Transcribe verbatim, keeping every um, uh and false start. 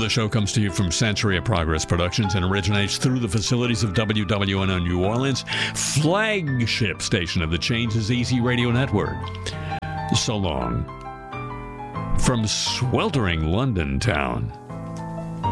The show comes to you from Century of Progress Productions and originates through the facilities of W W N O New Orleans, flagship station of the Changes Easy Radio Network. So long from sweltering London town.